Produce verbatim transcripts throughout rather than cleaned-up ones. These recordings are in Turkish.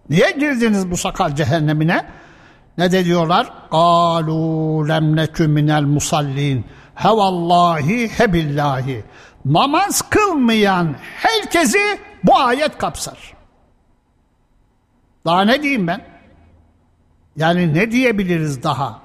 Niye girdiniz bu sakal cehennemine? Ne de diyorlar? قَالُوا لَمْ نَكُ مِنَ الْمُصَلِّينَ He vallahi he billahi. Namaz kılmayan herkesi bu ayet kapsar. Daha ne diyeyim ben? Yani ne diyebiliriz daha?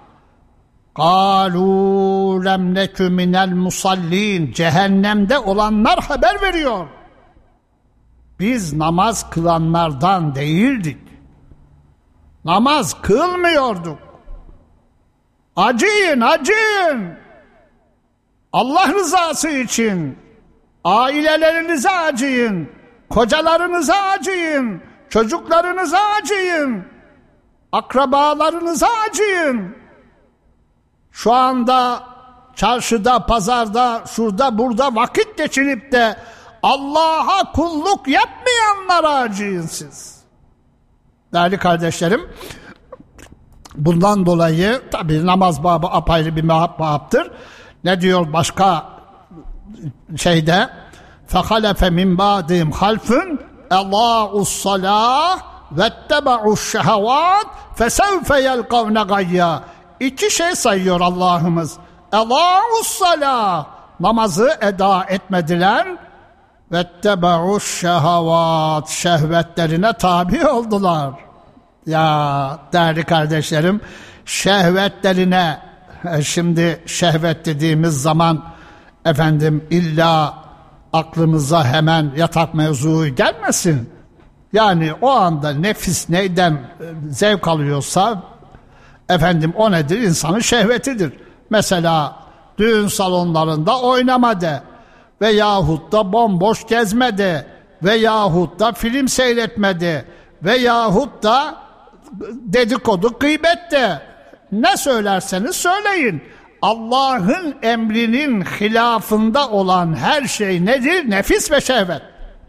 قَالُوا لَمْ نَكُ مِنَ الْمُصَلِّينَ Cehennemde olanlar haber veriyor. Biz namaz kılanlardan değildik. Namaz kılmıyorduk. Acıyın, acıyın. Allah rızası için ailelerinize acıyın, kocalarınıza acıyın, çocuklarınıza acıyın, akrabalarınıza acıyın. Şu anda çarşıda, pazarda, şurada, burada vakit geçirip de Allah'a kulluk yapmayanlara acıyın siz. Değerli kardeşlerim, bundan dolayı tabii namaz babı apayrı bir babdır. Ne diyor başka şeyde? فَخَلَفَ مِنْ بَعْدِهِمْ خَلْفٌ اَضَاعُوا الصَّلَاةَ وَاتَّبَعُوا الشَّهَوَاتِ فَسَوْفَ يَلْقَوْنَ غَيَّا İki şey sayıyor Allah'ımız. اَضَاعُوا الصَّلَاةَ Namazı eda etmediler. وَاتَّبَعُوا الشَّهَوَاتِ Şehvetlerine tabi oldular. Ya değerli kardeşlerim, şehvetlerine, şimdi şehvet dediğimiz zaman efendim illa aklımıza hemen yatak mevzuu gelmesin. Yani o anda nefis neyden zevk alıyorsa efendim o nedir? İnsanın şehvetidir. Mesela düğün salonlarında oynama de veyahut da bomboş gezme de veyahut da film seyretme de veyahut da dedikodu gıybet de ne söylerseniz söyleyin. Allah'ın emrinin hilafında olan her şey nedir? Nefis ve şehvet.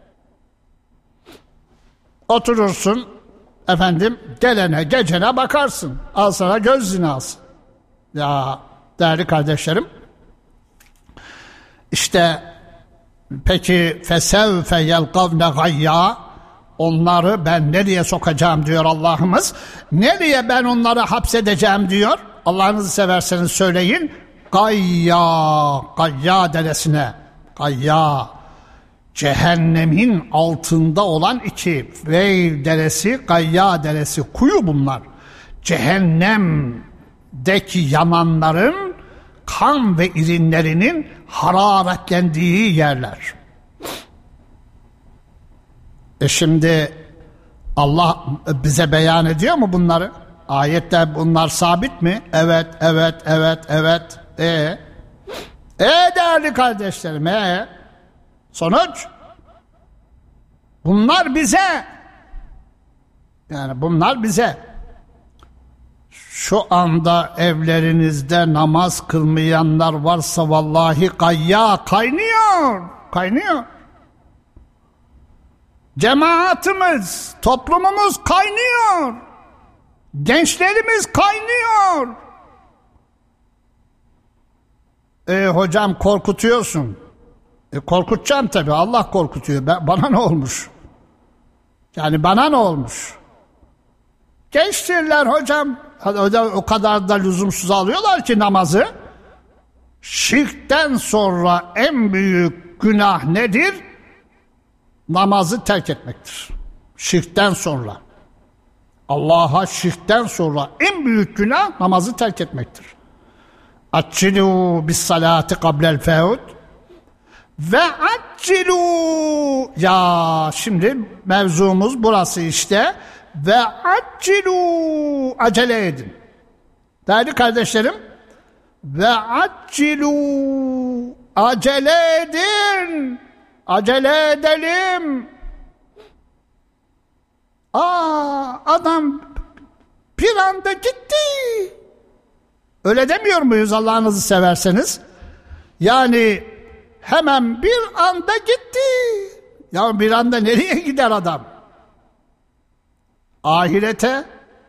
Oturursun efendim gelene gecene bakarsın. Al sana göz zinası. Ya değerli kardeşlerim, işte peki fesevfe yelkavne gayya onları ben nereye sokacağım diyor Allah'ımız. Nereye ben onları hapsedeceğim diyor. Allah'ınızı severseniz söyleyin. Gayya, Gayya deresine. Gayya. Cehennemin altında olan iki Veyl deresi, Gayya deresi, kuyu bunlar. Cehennemdeki yananların kan ve irinlerinin hararetlendiği yerler. E şimdi Allah bize beyan ediyor mu bunları? Ayette bunlar sabit mi? Evet, evet, evet, evet. E, e değerli kardeşlerim, e sonuç? Bunlar bize, yani bunlar bize. Şu anda evlerinizde namaz kılmayanlar varsa vallahi gayya kaynıyor, kaynıyor. Cemaatimiz, toplumumuz kaynıyor. Gençlerimiz kaynıyor. E hocam korkutuyorsun. E korkutacağım tabii, Allah korkutuyor. Ben, bana ne olmuş? Yani bana ne olmuş? Gençtirler hocam. O kadar da lüzumsuz alıyorlar ki namazı. Şirkten sonra en büyük günah nedir? Namazı terk etmektir. Şirkten sonra. Allah'a şirkten sonra en büyük günah namazı terk etmektir. Accilu bis salati qablel feut ve accilu, ya şimdi mevzumuz burası işte. Ve accilu, acele edin. Değerli kardeşlerim, ve accilu, acele edin. Acele edelim. Aa, adam bir anda gitti. Öyle demiyor muyuz Allah'ınızı severseniz? Yani hemen bir anda gitti. Ya bir anda nereye gider adam? Ahirete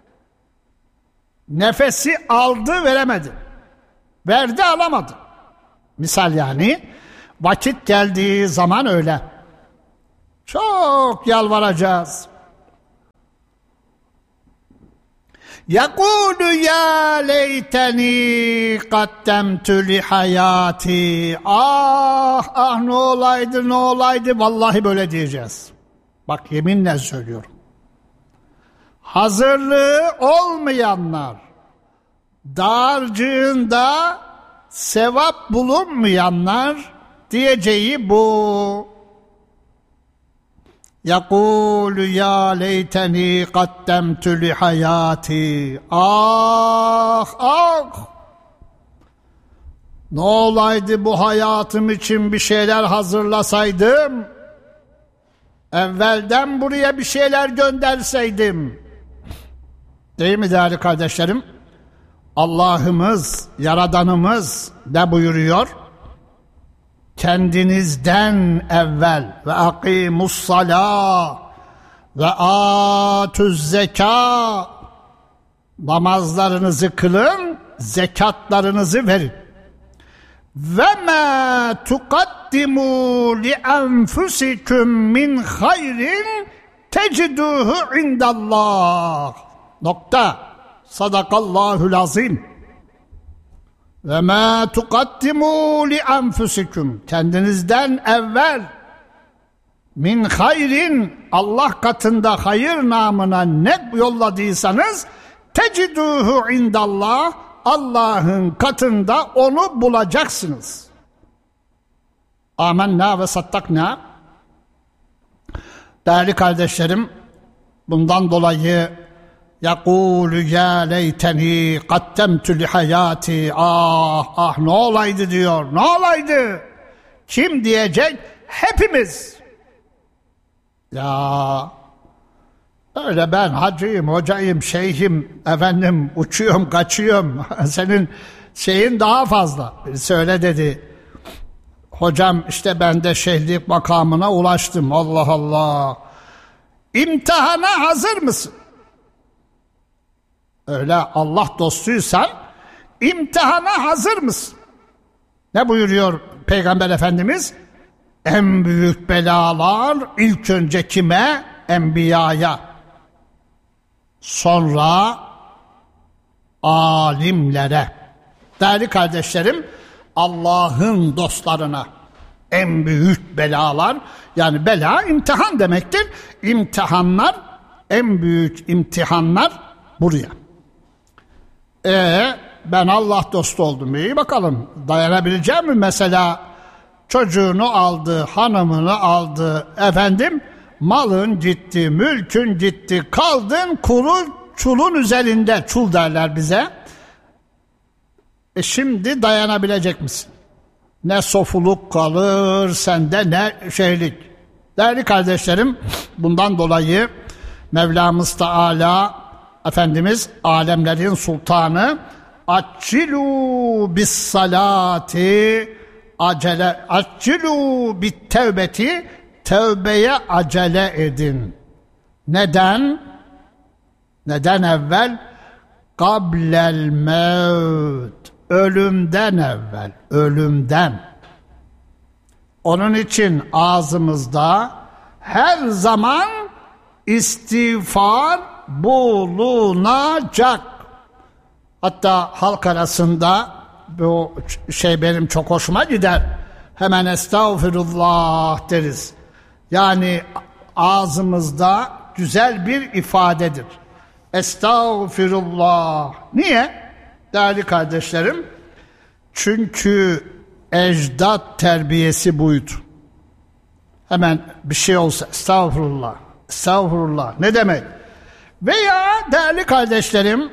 nefesi aldı veremedi. Verdi alamadı. Misal yani vakit geldiği zaman öyle. Çok yalvaracağız. Yekûlü ya leyteni kaddemtü li hayati. Ah ah ne olaydı ne olaydı, vallahi böyle diyeceğiz. Bak yeminle söylüyorum. Hazırlığı olmayanlar, dağarcığında sevap bulunmayanlar diyeceği bu. يَقُولُ يَا لَيْتَنِي قَدَّمْتُ لِحَيَاتِي. Ah ah! Ne olaydı bu hayatım için bir şeyler hazırlasaydım, evvelden buraya bir şeyler gönderseydim. Değil mi değerli kardeşlerim? Allah'ımız, Yaradanımız ne buyuruyor? Kendinizden evvel ve akimus salâ ve atuz zeka, namazlarınızı kılın, zekatlarınızı verin. Ve ma tuqaddimu li enfusikum min hayrin teciduhu indallah. Nokta. Sadakallahul azim. Ve ma tuqaddimu li enfusikum, kendinizden evvel min hayrin, Allah katında hayır namına ne yolladıysanız teciduhu indallah, Allah'ın katında onu bulacaksınız. Amenna ve sattakna. Değerli kardeşlerim, bundan dolayı يَقُولُ يَا لَيْتَنِي قَدَّمْتُ لِحَيَاتِي. Ah ah ne olaydı diyor, ne olaydı? Kim diyecek? Hepimiz. Ya öyle ben hacıyım, hocayım, şeyhim, efendim uçuyorum, kaçıyorum. Senin şeyin daha fazla. Söyle dedi. Hocam işte ben de şeyhlik makamına ulaştım. Allah Allah. İmtihana hazır mısın? Öyle Allah dostuysan imtihana hazır mısın? Ne buyuruyor Peygamber Efendimiz? En büyük belalar ilk önce kime? Enbiyaya. Sonra alimlere. Değerli kardeşlerim, Allah'ın dostlarına en büyük belalar, yani bela imtihan demektir. İmtihanlar, en büyük imtihanlar buraya. Ee, ben Allah dostu oldum. İyi bakalım. Dayanabilecek mi? Mesela çocuğunu aldı, hanımını aldı, efendim malın gitti, mülkün gitti, kaldın kuru çulun üzerinde. Çul derler bize. E şimdi dayanabilecek misin? Ne sofuluk kalır sende, ne şeylik. Değerli kardeşlerim, bundan dolayı Mevlamız Teala Efendimiz alemlerin sultanı, accilu bis salati, acele accilu bit tevbeti, tevbeye acele edin. Neden? Neden evvel? Qablel mevt, ölümden evvel, ölümden. Onun için ağzımızda her zaman istiğfar bulunacak. Hatta halk arasında bu şey benim çok hoşuma gider. Hemen estağfirullah deriz. Yani ağzımızda güzel bir ifadedir. Estağfirullah. Niye? Değerli kardeşlerim, çünkü ecdat terbiyesi buydu. Hemen bir şey olsa estağfurullah, estağfurullah ne demek? Veya değerli kardeşlerim,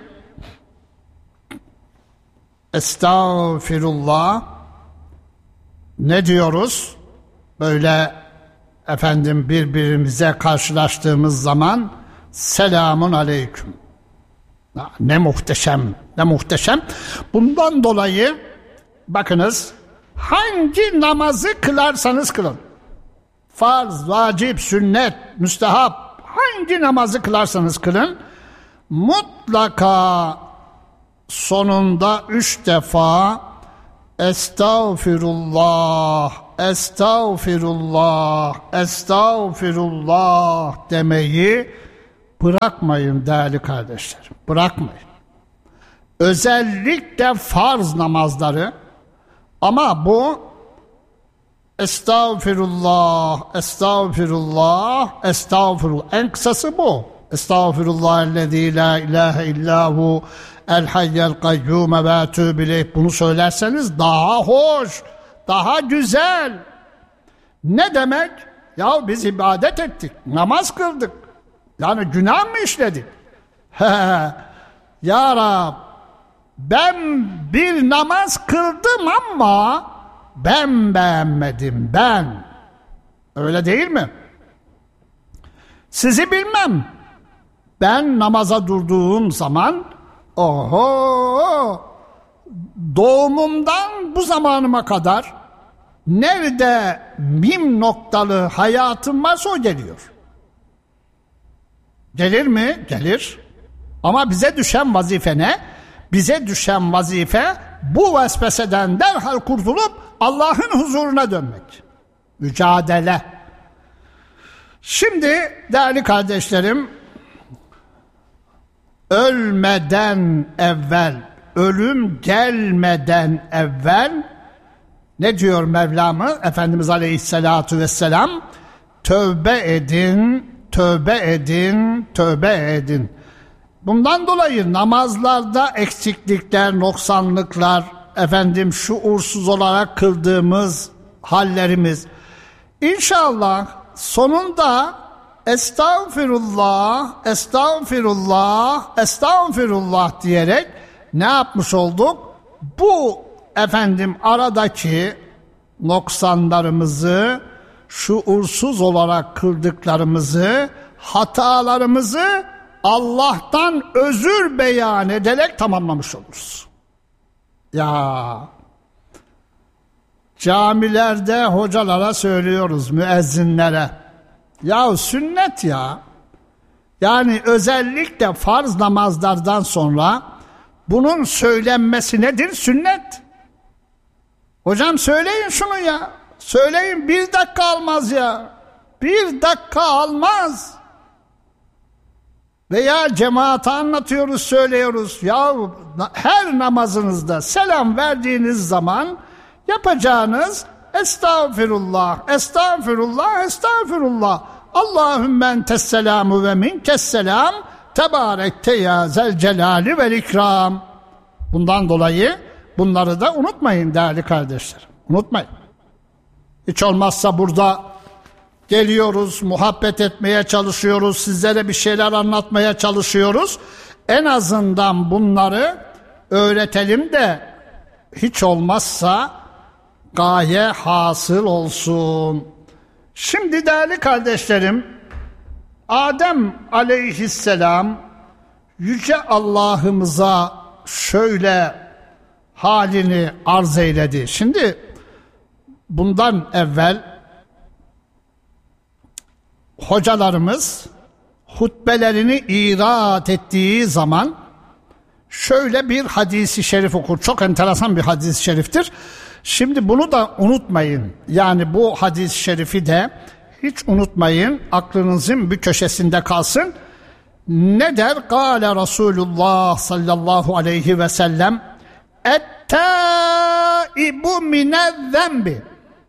estağfirullah ne diyoruz? Böyle efendim birbirimize karşılaştığımız zaman selamun aleyküm. Ne muhteşem, ne muhteşem. Bundan dolayı bakınız, hangi namazı kılarsanız kılın, farz, vacip, sünnet, müstehap, hangi namazı kılarsanız kılın, mutlaka sonunda üç defa estağfirullah, estağfirullah, estağfirullah demeyi Bırakmayın değerli kardeşlerim, bırakmayın. Özellikle farz namazları, ama bu estağfirullah, estağfirullah, estağfirullah. En kısası bu. Estağfirullahellezî la ilahe illahu el hayyel kayyume ve etûbü ileyh. Bunu söylerseniz daha hoş, daha güzel. Ne demek? Ya biz ibadet ettik, namaz kıldık. Yani günah mı işledik? He, ya Rab, ben bir namaz kıldım ama ben beğenmedim, ben. Öyle değil mi? Sizi bilmem. Ben namaza durduğum zaman, oho, doğumumdan bu zamanıma kadar nerede mim noktalı hayatım varsa o geliyor. Gelir mi? Gelir. Ama bize düşen vazife ne? Bize düşen vazife bu vesveseden derhal kurtulup Allah'ın huzuruna dönmek. Mücadele. Şimdi değerli kardeşlerim, ölmeden evvel, ölüm gelmeden evvel ne diyor Mevlamız Efendimiz Aleyhisselatü Vesselam? Tövbe edin, tövbe edin, tövbe edin. Bundan dolayı namazlarda eksiklikler, noksanlıklar, efendim şuursuz olarak kıldığımız hallerimiz, İnşallah sonunda estağfirullah, estağfirullah, estağfirullah diyerek ne yapmış olduk? Bu efendim aradaki noksanlarımızı, şuursuz olarak kıldıklarımızı, hatalarımızı Allah'tan özür beyan ederek tamamlamış oluruz. Ya camilerde hocalara söylüyoruz, müezzinlere. Ya sünnet ya. Yani özellikle farz namazlardan sonra bunun söylenmesi nedir? Sünnet. Hocam söyleyin şunu ya. Söyleyin, bir dakika almaz ya. Bir dakika almaz. Veya cemaate anlatıyoruz, söylüyoruz. Ya her namazınızda selam verdiğiniz zaman yapacağınız estağfirullah, estağfirullah, estağfirullah. Allahümme entesselamu ve minkesselam tebarekte ya zel celali vel ikram. Bundan dolayı bunları da unutmayın değerli kardeşlerim. Unutmayın. Hiç olmazsa burada geliyoruz, muhabbet etmeye çalışıyoruz, sizlere bir şeyler anlatmaya çalışıyoruz. En azından bunları öğretelim de hiç olmazsa gaye hasıl olsun. Şimdi değerli kardeşlerim, Adem aleyhisselam yüce Allah'ımıza şöyle halini arz eyledi. Şimdi bundan evvel hocalarımız hutbelerini irat ettiği zaman şöyle bir hadisi şerif okur. Çok enteresan bir hadis-i şeriftir. Şimdi bunu da unutmayın. Yani bu hadis-i şerifi de hiç unutmayın. Aklınızın bir köşesinde kalsın. Ne der? Kâle Resulullah sallallahu aleyhi ve sellem ettâibu minezzembi.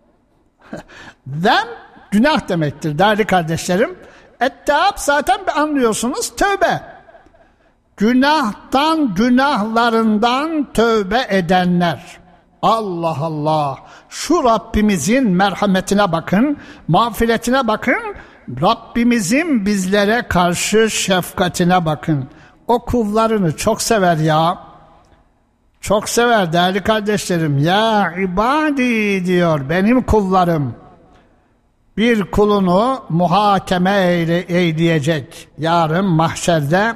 Zem günah demektir değerli kardeşlerim. Ettâb zaten anlıyorsunuz, tövbe. Günahtan, günahlarından tövbe edenler. Allah Allah, şu Rabbimizin merhametine bakın, mağfiretine bakın, Rabbimizin bizlere karşı şefkatine bakın. O kullarını çok sever ya, çok sever değerli kardeşlerim. Ya ibadi diyor, benim kullarım. Bir kulunu muhakeme eyle, eyleyecek yarın mahşerde.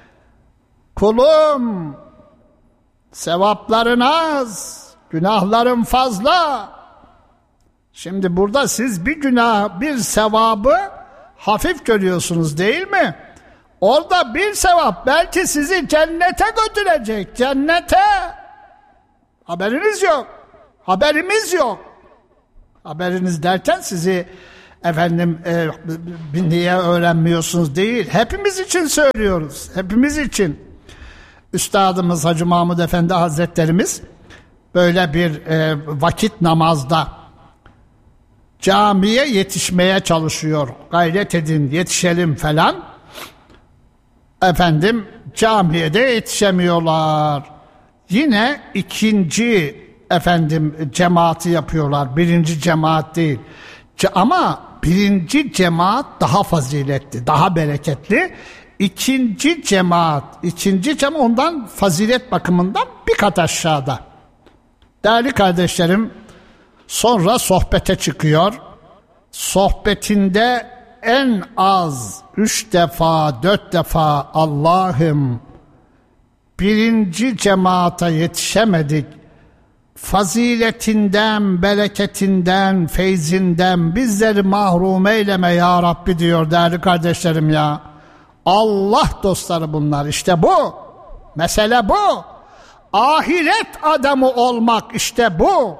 Kulum, sevapların az, günahların fazla. Şimdi burada siz bir günah, bir sevabı hafif görüyorsunuz değil mi? Orada bir sevap belki sizi cennete götürecek, cennete. Haberiniz yok, haberimiz yok. Haberiniz derken sizi efendim e, niye öğrenmiyorsunuz değil. Hepimiz için söylüyoruz. Hepimiz için. Üstadımız Hacı Mahmud Efendi Hazretlerimiz böyle bir e, vakit namazda camiye yetişmeye çalışıyor. Gayret edin, yetişelim falan. Efendim camiye de yetişemiyorlar. Yine ikinci efendim cemaati yapıyorlar. Birinci cemaat değil. Ce- ama birinci cemaat daha faziletli, daha bereketli. İkinci cemaat, ikinci cemaat ondan fazilet bakımından bir kat aşağıda. Değerli kardeşlerim, sonra sohbete çıkıyor. Sohbetinde en az üç defa, dört defa Allah'ım birinci cemaata yetişemedik. Faziletinden, bereketinden, feyzinden bizleri mahrum eyleme ya Rabbi diyor değerli kardeşlerim ya. Allah dostları bunlar, işte bu. Mesele bu. Ahiret adamı olmak işte bu.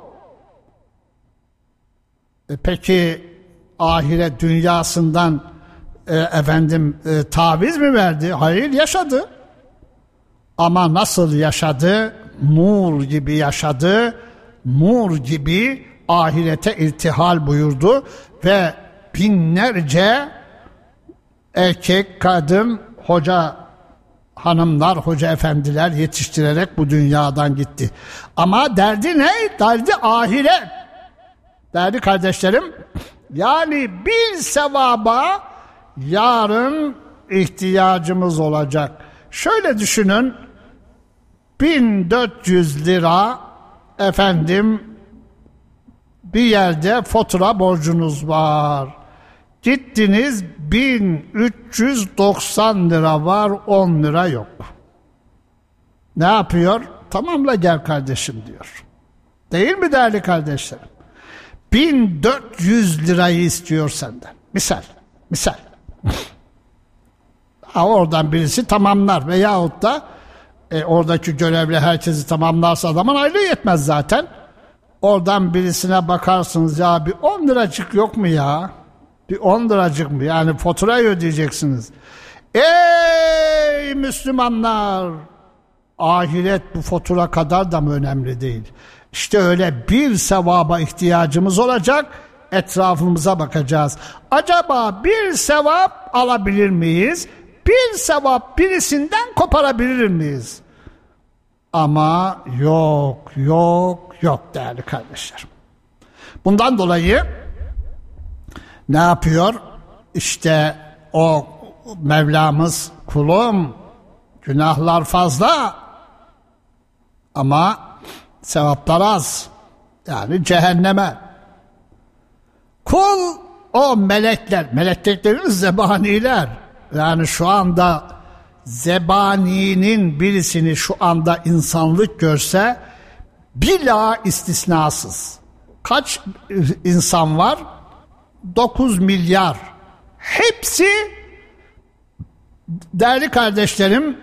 E peki ahiret dünyasından e, efendim e, taviz mi verdi? Hayır, yaşadı. Ama nasıl yaşadı? Nur gibi yaşadı. Nur gibi ahirete irtihal buyurdu ve binlerce erkek, kadın, hoca hanımlar, hoca efendiler yetiştirerek bu dünyadan gitti. Ama derdi ne? Derdi ahiret. Değerli kardeşlerim, yani bir sevaba yarın ihtiyacımız olacak. Şöyle düşünün, bin dört yüz lira efendim bir yerde fatura borcunuz var. Gittiniz bin üç yüz doksan lira var, on lira yok. Ne yapıyor? Tamamla gel kardeşim diyor. Değil mi değerli kardeşlerim? bin dört yüz lirayı istiyor senden. Misal, misal. Ha, oradan birisi tamamlar veyahut da e, oradaki görevli herkesi tamamlarsa adamın aylığı yetmez zaten. Oradan birisine bakarsınız, ya bir on liracık yok mu ya? Bir on liracık mı? Yani faturayı ödeyeceksiniz. Ey Müslümanlar! Ahiret bu fatura kadar da mı önemli değil? İşte öyle bir sevaba ihtiyacımız olacak, etrafımıza bakacağız. Acaba bir sevap alabilir miyiz? Bir sevap birisinden koparabilir miyiz? Ama yok, yok, yok değerli kardeşlerim. Bundan dolayı ne yapıyor? İşte o Mevlamız, kulum günahlar fazla ama sevaplar az. Yani cehenneme. Kul o melekler, melek dediklerimiz zebaniler. Yani şu anda zebaninin birisini şu anda insanlık görse bila istisnasız. Kaç insan var? dokuz milyar. Hepsi değerli kardeşlerim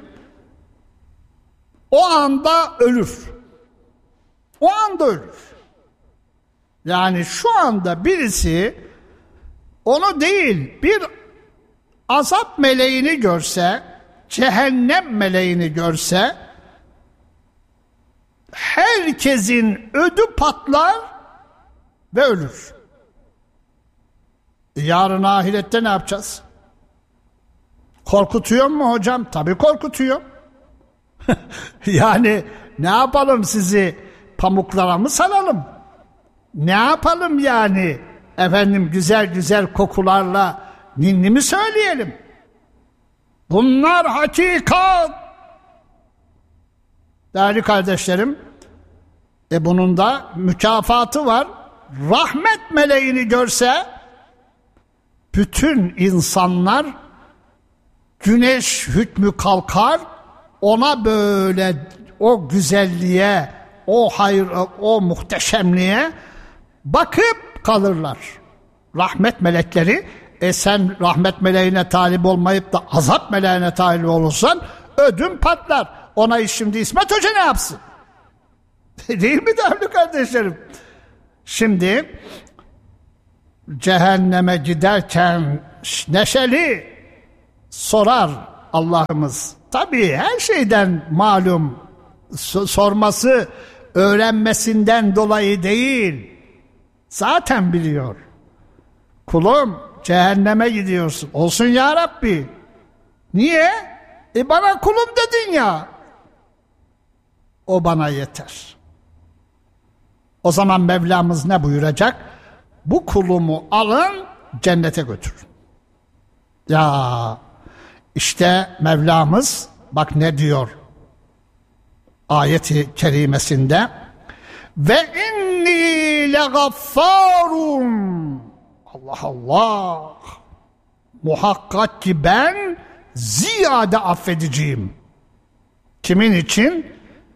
o anda ölür. O anda ölür. Yani şu anda birisi onu değil bir azap meleğini görse, cehennem meleğini görse herkesin ödü patlar ve ölür. Yarın ahirette ne yapacağız? Korkutuyor mu hocam? Tabii korkutuyor. Yani ne yapalım, sizi pamuklara mı salalım? Ne yapalım yani? Efendim güzel güzel kokularla ninni mi söyleyelim? Bunlar hakikat. Değerli kardeşlerim, e bunun da mükafatı var. Rahmet meleğini görse bütün insanlar güneş hükmü kalkar, ona böyle o güzelliğe, o hayır, o muhteşemliğe bakıp kalırlar. Rahmet melekleri, e sen rahmet meleğine talip olmayıp da azap meleğine talip olursan ödün patlar. Ona şimdi İsmet Hoca ne yapsın? Değil mi değerli kardeşlerim? Şimdi cehenneme giderken neşeli sorar Allah'ımız. Tabii her şeyden malum, sorması öğrenmesinden dolayı değil, zaten biliyor. Kulum, cehenneme gidiyorsun. Olsun ya Rabbi. Niye? E bana kulum dedin ya. O bana yeter. O zaman Mevlamız ne buyuracak? Bu kulumu alın, cennete götürün. Ya işte Mevlamız bak ne diyor ayeti kerimesinde, ve inni legaffarun, Allah Allah, muhakkak ki ben ziyade affediciyim. Kimin için?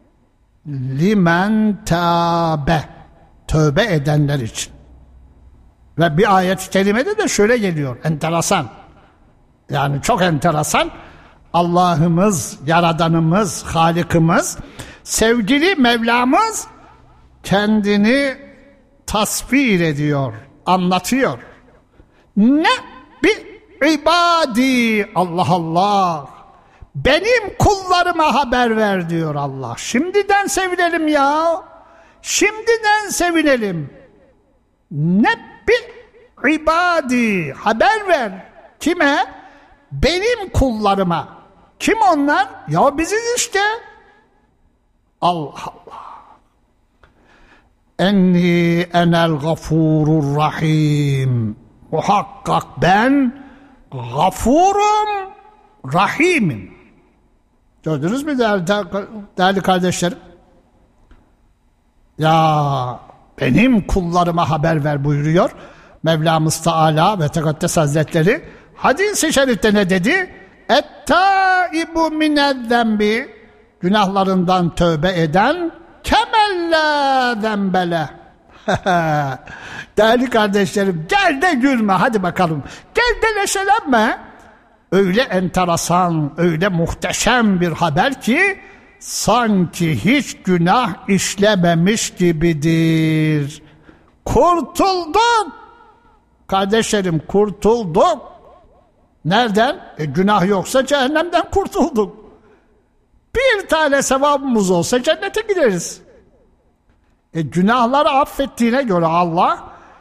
Limen tâbe, tövbe edenler için. Ve bir ayet-i kerimede de şöyle geliyor, enteresan. Yani çok enteresan. Allah'ımız, Yaradanımız, Halikimiz, sevgili Mevlamız kendini tasvir ediyor, anlatıyor. Ne bir ibadi, Allah Allah, benim kullarıma haber ver diyor Allah. Şimdiden sevinelim ya, şimdiden sevinelim. Ne bir ibadi, haber ver. Kime? Benim kullarıma. Kim onlar? Ya biziz işte. Allah Allah. Enni enel gafurur rahim. Muhakkak ben gafurum, rahimim. Gördünüz mü değerli, değerli kardeşlerim? Ya benim kullarıma haber ver buyuruyor Mevlamız Teala ve Tekaddes Hazretleri. Hadis-i şerifte ne dedi? Et-taibu minez-zembi, günahlarından tövbe eden kemella zembele. Değerli kardeşlerim, gel de gülme, hadi bakalım. Gel de neşelenme. Öyle enteresan, öyle muhteşem bir haber ki sanki hiç günah işlememiş gibidir. Kurtulduk. Kardeşlerim, kurtulduk. Nereden? E, günah yoksa cehennemden kurtulduk. Bir tane sevabımız olsa cennete gideriz. E, günahları affettiğine göre Allah,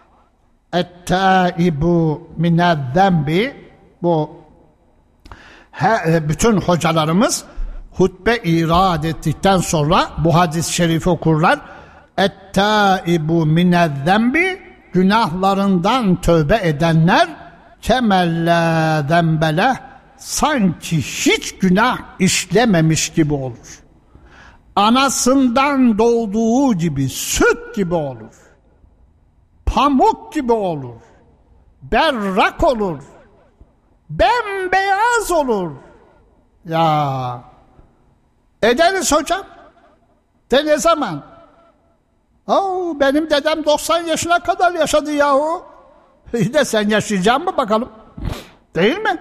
et-taibu minez-zembi, bu he, bütün hocalarımız hutbe irad ettikten sonra bu hadis-i şerifi okurlar. Et-taibu minez-zembi, günahlarından tövbe edenler kemella zembele, sanki hiç günah işlememiş gibi olur. Anasından doğduğu gibi, süt gibi olur. Pamuk gibi olur. Berrak olur. Bembeyaz olur. Ya ederiz hocam. De ne zaman? Oo, benim dedem doksan yaşına kadar yaşadı yahu. İyi de sen yaşayacak mı bakalım? Değil mi?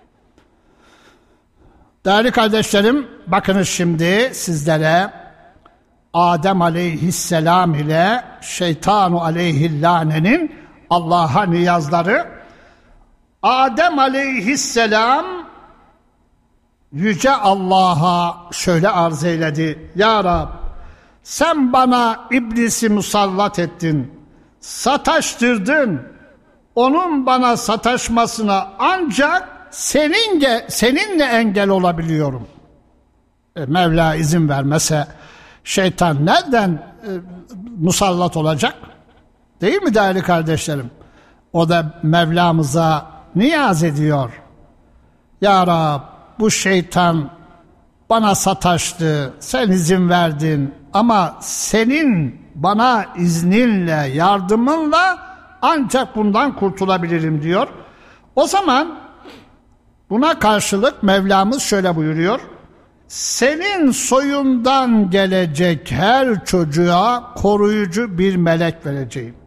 Değerli kardeşlerim, bakınız şimdi sizlere Adem aleyhisselam ile şeytanu aleyhillanenin Allah'a niyazları. Adem aleyhisselam yüce Allah'a şöyle arz eyledi: Ya Rab, sen bana iblisi musallat ettin, sataştırdın. Onun bana sataşmasına ancak seninle, seninle engel olabiliyorum. E, Mevla izin vermese şeytan nereden e, musallat olacak? Değil mi değerli kardeşlerim? O da Mevlamıza niyaz ediyor. Ya Rab, bu şeytan bana sataştı, sen izin verdin ama senin bana izninle, yardımınla ancak bundan kurtulabilirim diyor. O zaman buna karşılık Mevlamız şöyle buyuruyor: senin soyundan gelecek her çocuğa koruyucu bir melek vereceğim.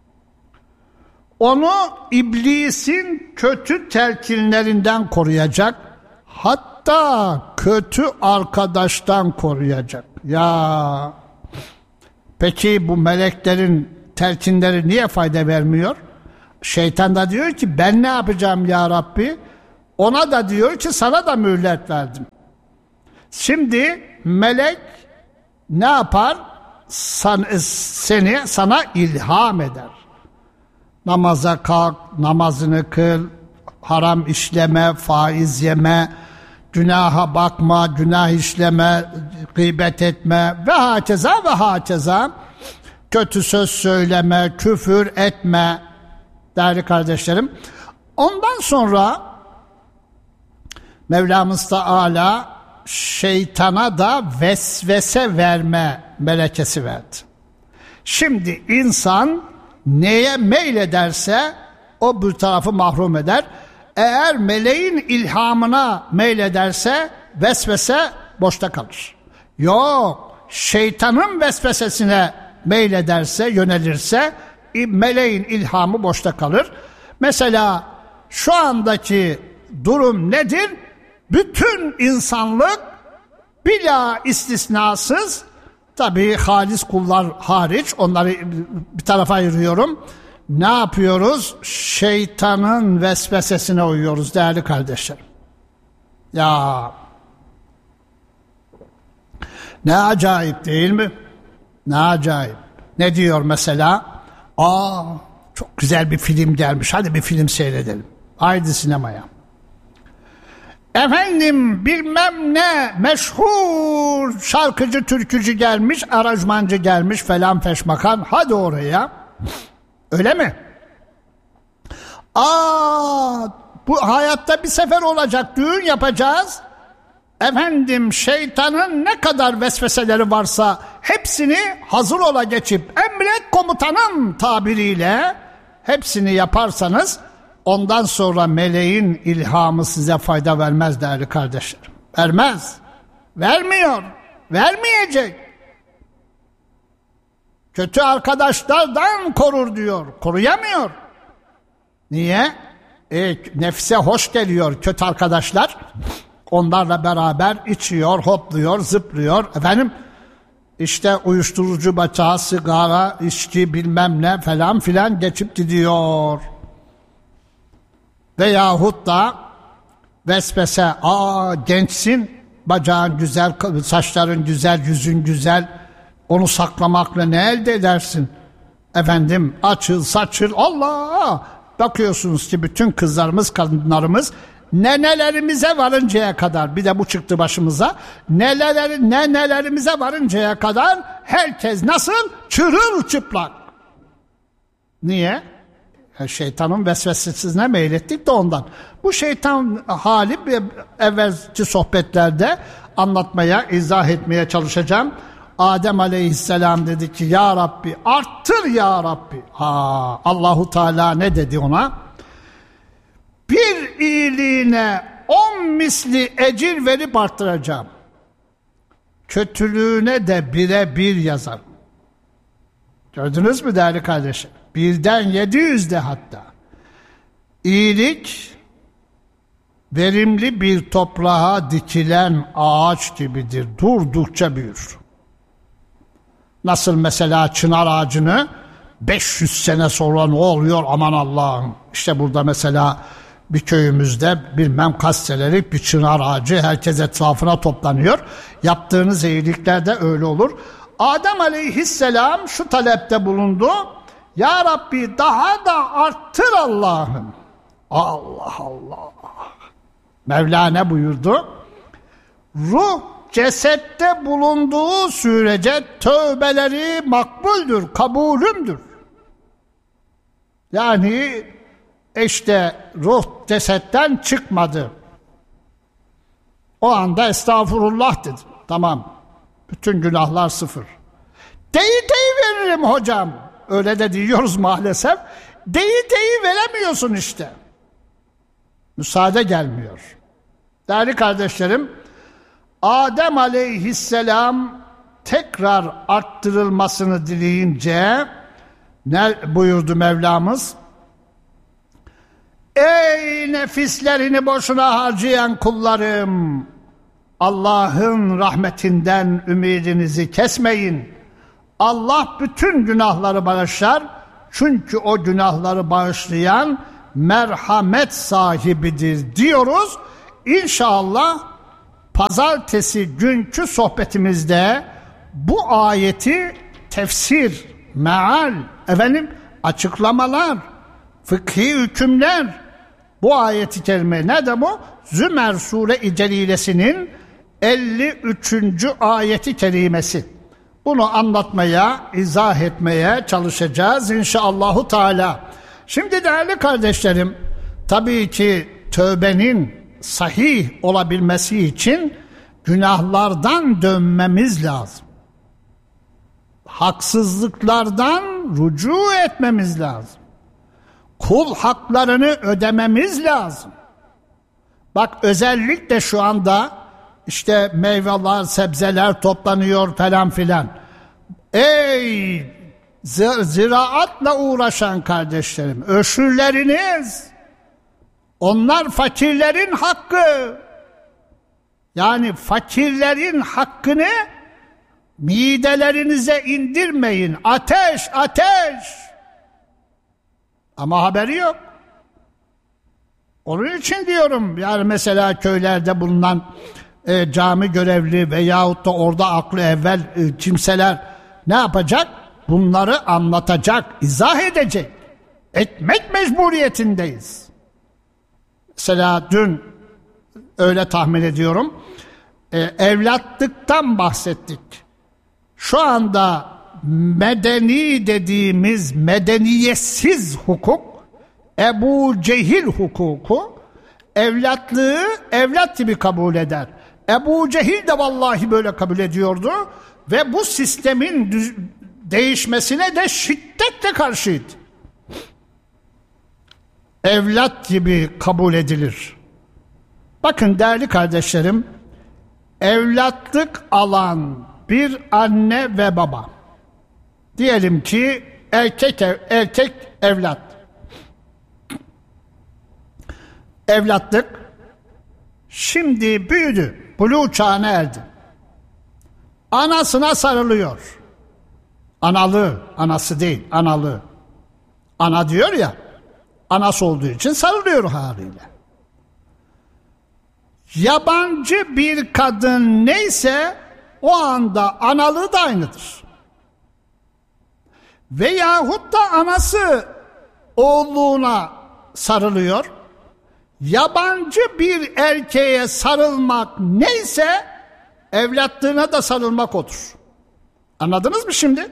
Onu iblisin kötü telkinlerinden koruyacak, hatta kötü arkadaştan koruyacak. Ya peki bu meleklerin telkinleri niye fayda vermiyor? Şeytan da diyor ki ben ne yapacağım ya Rabbi? Ona da diyor ki sana da mühlet verdim. Şimdi melek ne yapar? San, seni sana ilham eder. Namaza kalk, namazını kıl, haram işleme, faiz yeme, günaha bakma, günah işleme, gıybet etme ve hakeza ve hakeza, kötü söz söyleme, küfür etme değerli kardeşlerim. Ondan sonra Mevlamız Teala şeytana da vesvese verme melekesi verdi. Şimdi insan neye meylederse o bu tarafı mahrum eder. Eğer meleğin ilhamına meylederse vesvese boşta kalır. Yok, şeytanın vesvesesine meylederse, yönelirse meleğin ilhamı boşta kalır. Mesela şu andaki durum nedir? Bütün insanlık bila istisnasız, tabii halis kullar hariç, onları bir tarafa ayırıyorum. Ne yapıyoruz? Şeytanın vesvesesine uyuyoruz değerli kardeşlerim. Ya ne acayip değil mi? Ne acayip. Ne diyor mesela? Aa, çok güzel bir film gelmiş. Hadi bir film seyredelim. Haydi sinemaya. Efendim bilmem ne meşhur şarkıcı türkücü gelmiş, aranjmancı gelmiş falan feşmakan. Hadi oraya. Öyle mi? Aa, bu hayatta bir sefer olacak, düğün yapacağız. Efendim şeytanın ne kadar vesveseleri varsa hepsini hazır ola geçip emret komutanın tabiriyle hepsini yaparsanız ondan sonra meleğin ilhamı size fayda vermez değerli kardeşlerim. Vermez. Vermiyor. Vermeyecek. Kötü arkadaşlardan korur diyor. Koruyamıyor. Niye? E, nefse hoş geliyor kötü arkadaşlar. Onlarla beraber içiyor, hopluyor, zıplıyor. Efendim işte uyuşturucu batağı, sigara, içki bilmem ne falan filan geçip gidiyor. Veyahut da vesvese, aa gençsin, bacağın güzel, saçların güzel, yüzün güzel, onu saklamakla ne elde edersin? Efendim açıl saçıl, Allah! Bakıyorsunuz ki bütün kızlarımız, kadınlarımız nenelerimize varıncaya kadar, bir de bu çıktı başımıza, neneleri, nenelerimize varıncaya kadar herkes nasıl? Çırılçıplak. Niye? Şeytanın vesvesesine meylettik de ondan. Bu şeytan hali bir evvelki sohbetlerde anlatmaya, izah etmeye çalışacağım. Adem Aleyhisselam dedi ki ya Rabbi arttır ya Rabbi. Ha, Allahu Teala ne dedi ona? Bir iyiliğine on misli ecir verip arttıracağım. Kötülüğüne de bire bir yazarım. Gördünüz mü değerli kardeşim? Birden yedi yüzde hatta. İyilik verimli bir toprağa dikilen ağaç gibidir. Durdukça büyür. Nasıl mesela çınar ağacını beş yüz sene sonra ne oluyor aman Allah'ım. İşte burada mesela bir köyümüzde bilmem kaç senelik bir çınar ağacı, herkes etrafına toplanıyor. Yaptığınız iyilikler de öyle olur. Adem Aleyhisselam şu talepte bulundu. Ya Rabbi daha da arttır Allah'ım. Allah Allah. Mevla ne buyurdu? Ruh cesette bulunduğu sürece tövbeleri makbuldür, kabulümdür. Yani işte ruh cesetten çıkmadı. O anda estağfurullah dedi. Tamam. Bütün günahlar sıfır. Deyi deyi veririm hocam. Öyle de diyoruz maalesef. Deyi deyi veremiyorsun işte. Müsaade gelmiyor. Değerli kardeşlerim, Adem Aleyhisselam tekrar arttırılmasını dileyince ne buyurdu Mevlamız? Ey nefislerini boşuna harcayan kullarım! Allah'ın rahmetinden ümidinizi kesmeyin. Allah bütün günahları bağışlar. Çünkü o günahları bağışlayan merhamet sahibidir diyoruz. İnşallah pazartesi günkü sohbetimizde bu ayeti tefsir, meal, efendim açıklamalar, fıkhi hükümler, bu ayeti kerime ne de bu? Zümer Sure-i Celilesi'nin elli üçüncü ayeti kerimesi. Bunu anlatmaya, izah etmeye çalışacağız inşallahü teala. Şimdi değerli kardeşlerim, tabii ki tövbenin sahih olabilmesi için günahlardan dönmemiz lazım. Haksızlıklardan rücu etmemiz lazım. Kul haklarını ödememiz lazım. Bak özellikle şu anda işte meyveler, sebzeler toplanıyor falan filan. Ey ziraatla uğraşan kardeşlerim, öşürleriniz, onlar fakirlerin hakkı. Yani fakirlerin hakkını midelerinize indirmeyin. Ateş, ateş. Ama haberi yok. Onun için diyorum, yani mesela köylerde bulunan e, cami görevli veyahut da orada aklı evvel e, kimseler ne yapacak? Bunları anlatacak, izah edecek. Etmek mecburiyetindeyiz. Mesela dün öyle tahmin ediyorum, e, evlatlıktan bahsettik. Şu anda medeni dediğimiz medeniyetsiz hukuk, Ebu Cehil hukuku, evlatlığı evlat gibi kabul eder. Ebu Cehil de vallahi böyle kabul ediyordu ve bu sistemin düz- değişmesine de şiddetle karşıydı. Evlat gibi kabul edilir. Bakın değerli kardeşlerim, evlatlık alan bir anne ve baba, diyelim ki erkek ev, erkek evlat, evlatlık şimdi büyüdü, buluğ çağına erdi. Anasına sarılıyor. Analı, anası değil, analı. Ana diyor ya, anası olduğu için sarılıyor haliyle. Yabancı bir kadın neyse o anda analığı da aynıdır. Veyahut da anası oğluna sarılıyor. Yabancı bir erkeğe sarılmak neyse evlatlığına da sarılmak odur. Anladınız mı şimdi?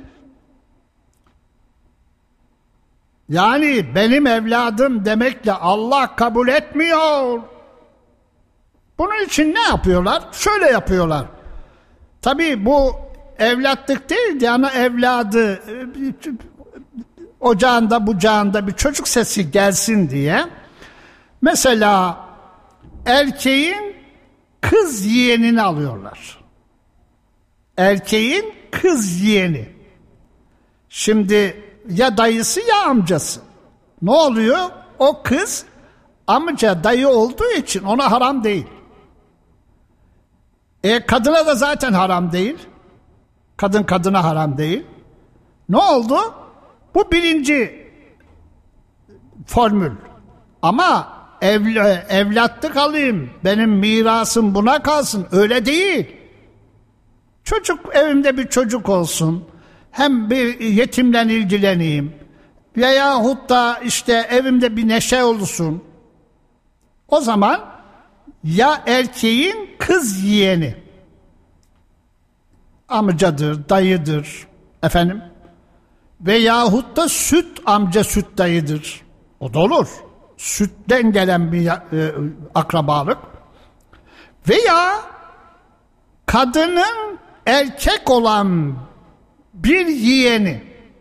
Yani benim evladım demekle Allah kabul etmiyor. Bunun için ne yapıyorlar? Şöyle yapıyorlar. Tabii bu evlatlık değil de ana evladı ocağında bucağında bir çocuk sesi gelsin diye. Mesela erkeğin kız yeğenini alıyorlar. Erkeğin kız yeğeni. Şimdi ya dayısı ya amcası. Ne oluyor? O kız amca dayı olduğu için ona haram değil. E kadına da zaten haram değil. Kadın kadına haram değil. Ne oldu? Bu birinci formül. Ama ev, evlatlık alayım, benim mirasım buna kalsın. Öyle değil. Çocuk, evimde bir çocuk olsun. Hem bir yetimle ilgileneyim. Veyahut da işte evimde bir neşe olsun. O zaman ya erkeğin kız yeğeni, amcadır, dayıdır, efendim, veyahut da süt amca, süt dayıdır. O da olur. Sütten gelen bir e, akrabalık. Veya kadının erkek olan bir yeğeni,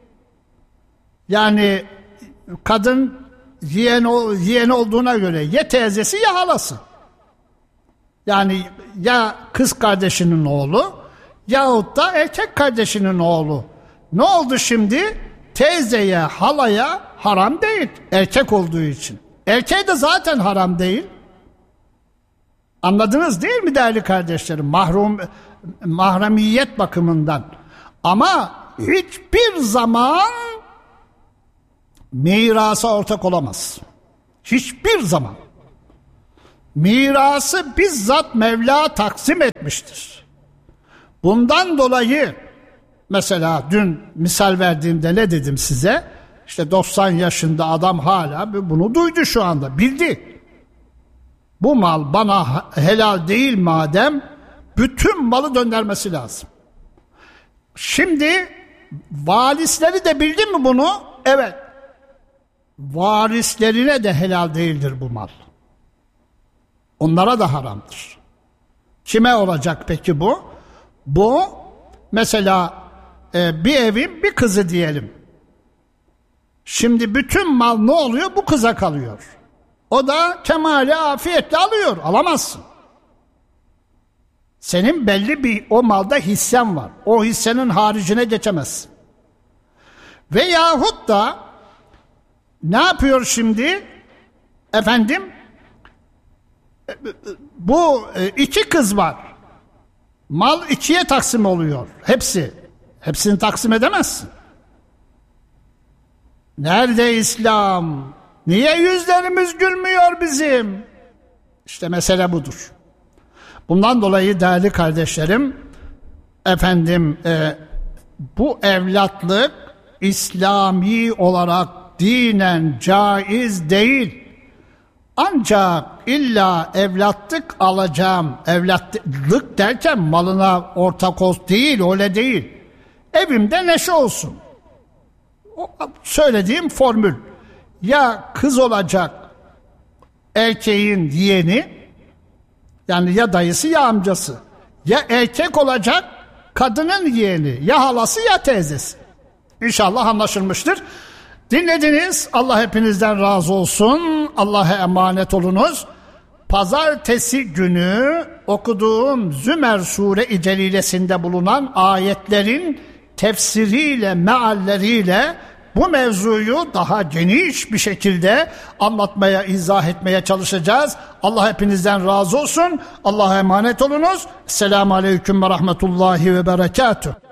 yani kadın yeğen, yeğen olduğuna göre ya teyzesi ya halası. Yani ya kız kardeşinin oğlu yahut da erkek kardeşinin oğlu. Ne oldu şimdi? Teyzeye, halaya haram değil. Erkek olduğu için. Erkeğe de zaten haram değil. Anladınız değil mi değerli kardeşlerim? Mahrum, mahremiyet bakımından. Ama hiçbir zaman mirasa ortak olamaz. Hiçbir zaman. Mirası bizzat Mevla taksim etmiştir. Bundan dolayı mesela dün misal verdiğimde ne dedim size? İşte doksan yaşında adam hala bunu duydu şu anda, bildi. Bu mal bana helal değil madem, bütün malı döndürmesi lazım. Şimdi varisleri de bildi mi bunu? Evet. Varislerine de helal değildir bu mal. Onlara da haramdır. Kime olacak peki bu? Bu mesela e, bir evin bir kızı diyelim. Şimdi bütün mal ne oluyor? Bu kıza kalıyor. O da kemale afiyetle alıyor. Alamazsın. Senin belli bir o malda hissen var. O hissenin haricine geçemezsin. Veyahut da ne yapıyor şimdi? Efendim, bu iki kız var. Mal ikiye taksim oluyor. Hepsi. Hepsini taksim edemezsin. Nerede İslam? Niye yüzlerimiz gülmüyor bizim? İşte mesele budur. Bundan dolayı değerli kardeşlerim, efendim e, bu evlatlık İslami olarak dinen caiz değil. Ancak illa evlatlık alacağım, evlatlık derken malına ortak ol değil, öyle değil. Evimde neşe olsun. O söylediğim formül. Ya kız olacak erkeğin yeğeni, yani ya dayısı ya amcası. Ya erkek olacak kadının yeğeni, ya halası ya teyzesi. İnşallah anlaşılmıştır. Dinlediniz. Allah hepinizden razı olsun. Allah'a emanet olunuz. Pazartesi günü okuduğum Zümer Sure-i Celilesinde bulunan ayetlerin tefsiriyle, mealleriyle bu mevzuyu daha geniş bir şekilde anlatmaya, izah etmeye çalışacağız. Allah hepinizden razı olsun. Allah'a emanet olunuz. Selamun Aleyküm ve Rahmetullahi ve Berekatuhu.